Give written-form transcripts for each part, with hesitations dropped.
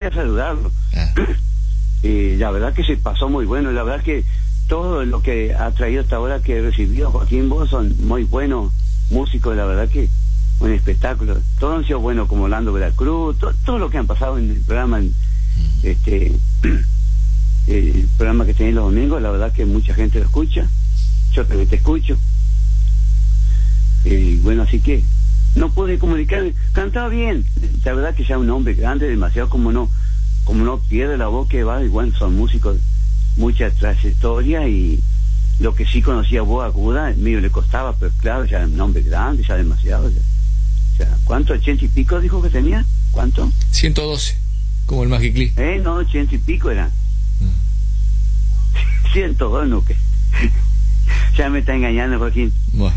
a saludarlo. La verdad que se pasó muy bueno, la verdad que todo lo que ha traído hasta ahora que he recibido Joaquín, vos son muy buenos músicos, la verdad que un espectáculo. Todos han sido buenos, como Orlando Veracruz, todo lo que han pasado en el programa, el programa que tenéis los domingos, la verdad que mucha gente lo escucha, yo también te escucho. Bueno, así que no pude comunicarme, cantaba bien, la verdad que ya un hombre grande, demasiado, como no pierde la voz que va, y bueno, son músicos, mucha trayectoria, y lo que sí conocía voz aguda, medio le costaba, pero claro, ya un hombre grande, ya demasiado, ya, ¿cuánto? ¿80 y pico dijo que tenía? ¿Cuánto? 112, como el Magiclí. No, 80 y pico era. 102, no, que ya me está engañando, Joaquín. Bueno.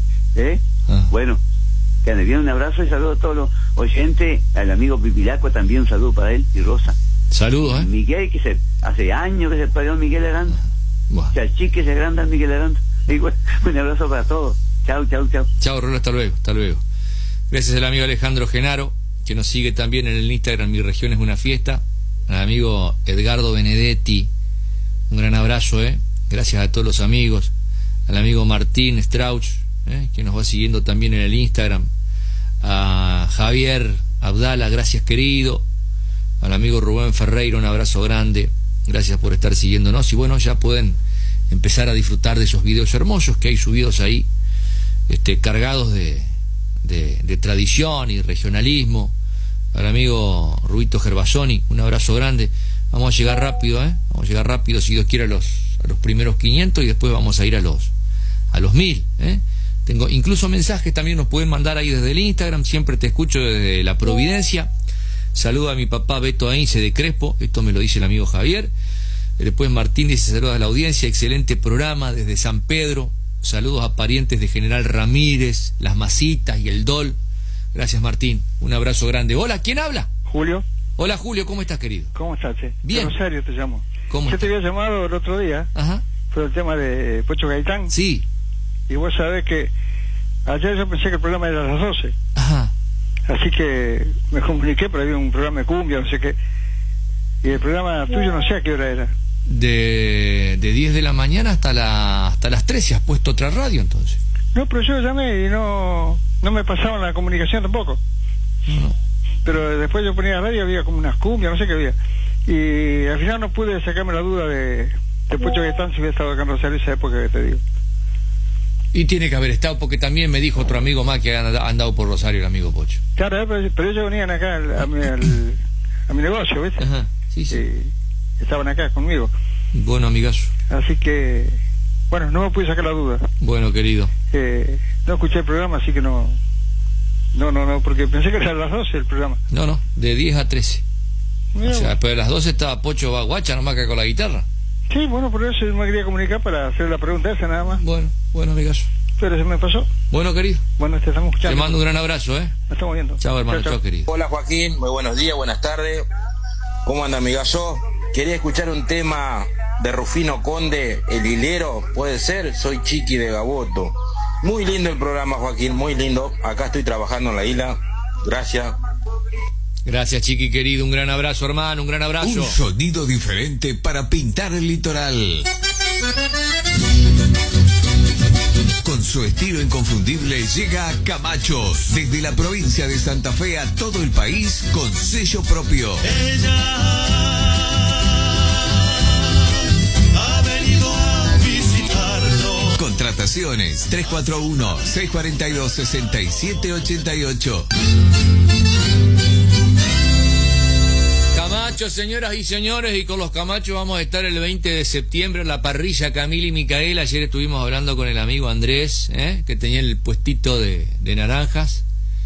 Bueno, que ande bien, un abrazo y saludo a todos los oyentes, al amigo Pipilaco también, un saludo para él, y Rosa. Saludos, Miguel, que hace años que se perdió Miguel Aranda. Bueno. Chachique se agranda Miguel Aranda. Y bueno, un abrazo para todos. Chau. Chau, Rolo, hasta luego. Gracias al amigo Alejandro Genaro, que nos sigue también en el Instagram Mi Región es una Fiesta. Al amigo Edgardo Benedetti, un gran abrazo, gracias a todos los amigos. Al amigo Martín Strauch, que nos va siguiendo también en el Instagram. A Javier Abdala, gracias querido. Al amigo Rubén Ferreira, un abrazo grande, gracias por estar siguiéndonos. Y bueno, ya pueden empezar a disfrutar de esos videos hermosos que hay subidos ahí, cargados de tradición y regionalismo. Al amigo Ruito Gervasoni, un abrazo grande. Vamos a llegar rápido, vamos a llegar rápido, si Dios quiere, a los primeros 500, y después vamos a ir a los 1000, Tengo incluso mensajes, también nos pueden mandar ahí desde el Instagram. Siempre te escucho desde La Providencia. Saluda a mi papá Beto Aince de Crespo, esto me lo dice el amigo Javier. Después Martín dice: saludos a la audiencia, excelente programa desde San Pedro. Saludos a parientes de General Ramírez, Las Masitas y el Dol. Gracias, Martín, un abrazo grande. Hola, ¿quién habla? Julio. Hola, Julio, ¿cómo estás, querido? ¿Cómo estás? Bien. De Rosario te llamo. ¿Cómo Yo te había llamado el otro día. Ajá. Fue el tema de Pocho Gaitán. Sí. Y vos sabés que ayer yo pensé que el programa era a las 12. Ajá. Así que me comuniqué, pero había un programa de cumbia, no sé qué. Y el programa tuyo no sé a qué hora era. De 10 de la mañana hasta las 13. ¿Has puesto otra radio entonces? No, pero yo llamé y no me pasaban la comunicación tampoco. No. Pero después yo ponía la radio, había como unas cumbias, no sé qué había. Y al final no pude sacarme la duda de Pocho Gaitán si había estado acá en Rosario esa época que te digo. Y tiene que haber estado, porque también me dijo otro amigo más que ha andado por Rosario, el amigo Pocho. Claro, pero ellos venían acá a mi negocio, ¿viste? Ajá, sí. Estaban acá conmigo. Bueno, amigazo. Así que, bueno, no me pude sacar la duda. Bueno, querido. No escuché el programa, así que no, porque pensé que era a las 12 el programa. No, de 10 a 13. Mira, o sea, después de las 12 estaba Pocho Baguacha, nomás que con la guitarra. Sí, bueno, por eso me quería comunicar para hacer la pregunta esa nada más. Bueno, amigazo. Pero se me pasó. Bueno, querido. Bueno, te estamos escuchando. Te mando un gran abrazo, Nos estamos viendo. Chao, hermano. Chao, querido. Hola, Joaquín. Muy buenos días, buenas tardes. ¿Cómo anda, amigazo? Quería escuchar un tema de Rufino Conde, El Hilero, ¿puede ser? Soy Chiqui de Gaboto. Muy lindo el programa, Joaquín, muy lindo. Acá estoy trabajando en la isla. Gracias. Gracias, Chiqui querido. Un gran abrazo, hermano. Un gran abrazo. Un sonido diferente para pintar el litoral. Con su estilo inconfundible llega a Camachos, desde la provincia de Santa Fe a todo el país con sello propio. Ella ha venido a visitarlo. Contrataciones 341-642-6788. Camacho, señoras y señores, y con los Camachos vamos a estar el 20 de septiembre en la parrilla Camila y Micaela. Ayer estuvimos hablando con el amigo Andrés, que tenía el puestito de naranjas,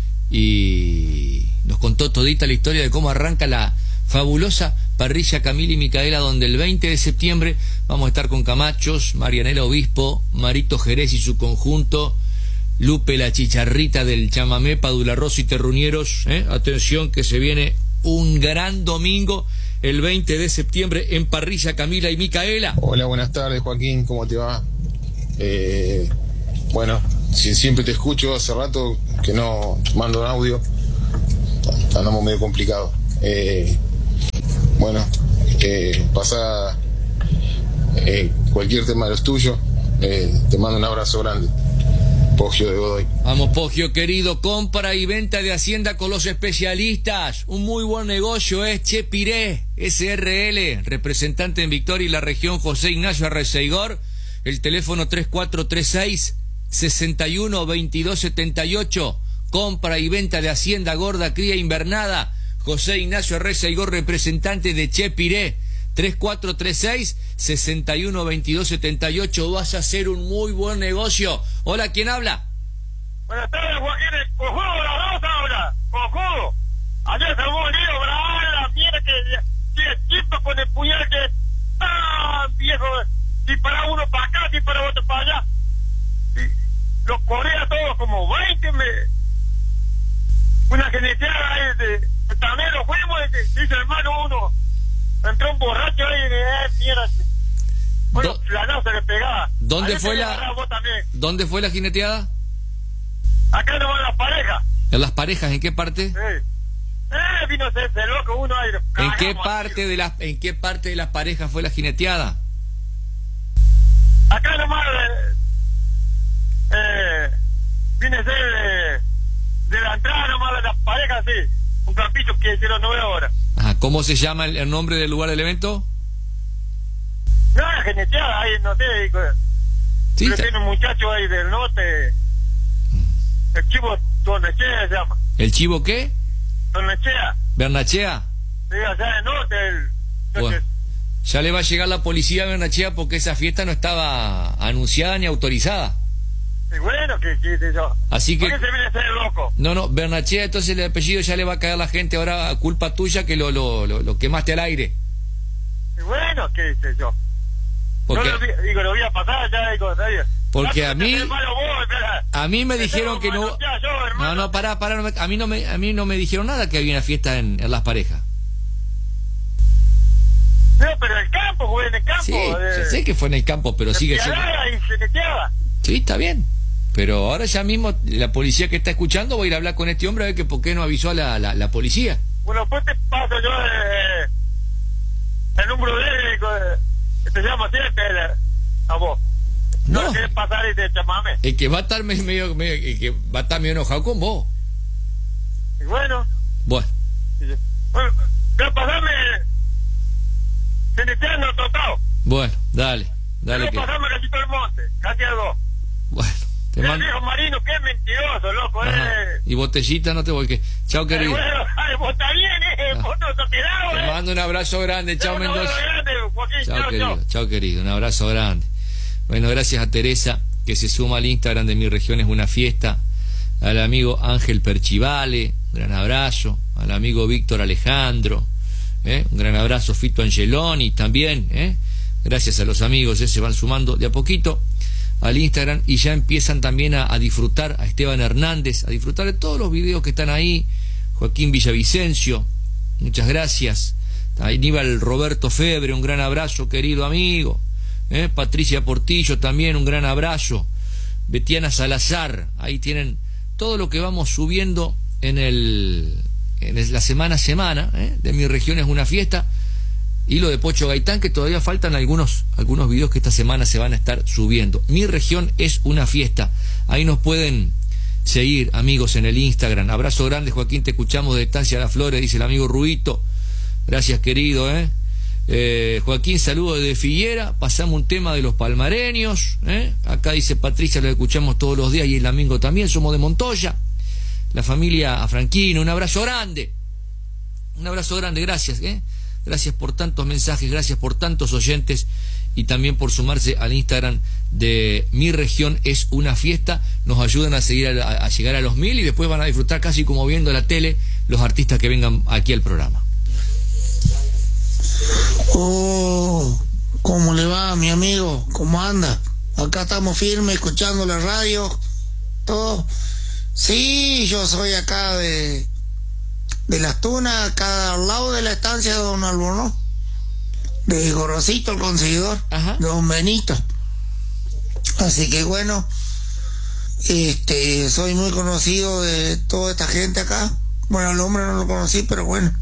y nos contó todita la historia de cómo arranca la fabulosa parrilla Camila y Micaela, donde el 20 de septiembre vamos a estar con Camachos, Marianela Obispo, Marito Jerez y su conjunto, Lupe la Chicharrita del Chamamé, Padula Rosso y Terruñeros. Atención que se viene un gran domingo, el 20 de septiembre, en parrilla Camila y Micaela. Hola, buenas tardes, Joaquín, ¿cómo te va? Bueno, siempre te escucho, hace rato que no mando un audio, andamos medio complicados. Pasa cualquier tema de los tuyos. Te mando un abrazo grande. Poggio de Godoy. Vamos, Poggio querido, compra y venta de hacienda con los especialistas. Un muy buen negocio es Chepiré SRL, representante en Victoria y la región José Ignacio Arreceigor. El teléfono 3436-612278. Compra y venta de hacienda gorda, cría invernada. José Ignacio Arreceigor, representante de Chepiré. 3436-612278. Vas a hacer un muy buen negocio. Hola, ¿quién habla? Buenas tardes, Joaquín. Cojudo, la dos habla. Cojudo. Ayer se armó un lío, bravo, la mierda que el tipo con el puñal que... ¡Ah, viejo! Dispara uno para acá, dispara otro para allá. Y los corrí a todos como 20. Una geneteada ahí también lo fuimos, dice hermano uno. Entró un borracho ahí y mierda. Bueno, flanazo se le pegaba. ¿Dónde fue la jineteada? Acá no van las parejas. ¿En las parejas? ¿En qué parte? Sí. Vino ese loco uno ahí. ¿En qué parte de las parejas fue la jineteada? Acá nomás viene a ser de la entrada nomás de las parejas, sí. Un campito que hicieron 9 horas. Ajá, ¿cómo se llama el nombre del lugar del evento? No, geneteada ahí, no sé. Sí, pero tiene un muchacho ahí del norte. El chivo Tornechea se llama. ¿El chivo qué? Tornechea. ¿Bernachea? Sí, allá del norte. Bueno, ya le va a llegar la policía a Bernachea porque esa fiesta no estaba anunciada ni autorizada. Y bueno, que yo. Así que... ¿Por qué se viene a ser loco? No, Bernachea, entonces el apellido ya le va a caer a la gente ahora a culpa tuya que lo quemaste al aire. Y bueno, qué sé yo. Porque... Yo lo voy a pasar ya, porque a mí me dijeron que no... No, pará, a mí no me dijeron nada que había una fiesta en las parejas. No, pero en el campo, güey, en el campo. Sí, sé que fue en el campo, pero sigue siendo... Sí, está bien. Pero ahora ya mismo la policía que está escuchando va a ir a hablar con este hombre a ver que por qué no avisó a la policía. Bueno, pues te paso yo el número de él, que te llamo siempre a vos. No quieres pasar y te chamame. El que va a estar medio enojado con vos. Y bueno. Bueno, voy a pasarme geneteando totado. Bueno, dale. Voy a pasarme Cachito del Monte, casi a 2. Bueno, te mando. El viejo Marino, qué mentiroso, loco, Y botellita no te voy que. Chao, querido. Bueno, vos está bien, vos no te quedado, Te mando un abrazo grande, chao, Mendoza. Chao, chao, querido, un abrazo grande. Bueno, gracias a Teresa, que se suma al Instagram de Mi Región es una Fiesta, al amigo Ángel Perchivale, un gran abrazo, al amigo Víctor Alejandro, un gran abrazo, Fito Angeloni también, gracias a los amigos, se van sumando de a poquito al Instagram y ya empiezan también a disfrutar, a Esteban Hernández, a disfrutar de todos los videos que están ahí, Joaquín Villavicencio, muchas gracias, Aníbal Roberto Febre, un gran abrazo, querido amigo, Patricia Portillo también, un gran abrazo, Betiana Salazar, ahí tienen todo lo que vamos subiendo en la semana a semana, de Mi Región es una Fiesta, y lo de Pocho Gaitán, que todavía faltan algunos videos que esta semana se van a estar subiendo. Mi Región es una Fiesta, ahí nos pueden seguir, amigos, en el Instagram. Abrazo grande, Joaquín, te escuchamos de Estancia Las Flores, dice el amigo Ruito, gracias, querido, Joaquín, saludos desde Figuera, pasamos un tema de los palmareños, acá dice Patricia, lo escuchamos todos los días, y el amigo también, somos de Montoya, la familia Afranquino, un abrazo grande, gracias, gracias por tantos mensajes, gracias por tantos oyentes, y también por sumarse al Instagram de Mi Región es una Fiesta, nos ayudan a seguir a llegar a los 1000, y después van a disfrutar casi como viendo la tele los artistas que vengan aquí al programa. Oh, ¿cómo le va, mi amigo? ¿Cómo anda? Acá estamos firmes, escuchando la radio, todo. Sí, yo soy acá de Las Tunas, acá al lado de la estancia de Don Albornoz, de Gorosito el Conseguidor, de Don Benito. Así que bueno, soy muy conocido de toda esta gente acá. Bueno, el hombre no lo conocí, pero bueno,